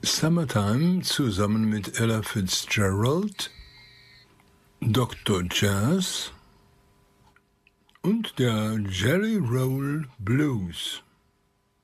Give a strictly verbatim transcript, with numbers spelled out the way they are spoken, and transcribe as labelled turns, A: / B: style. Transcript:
A: Summertime zusammen mit Ella Fitzgerald, Doktor Jazz und der Jelly Roll Blues.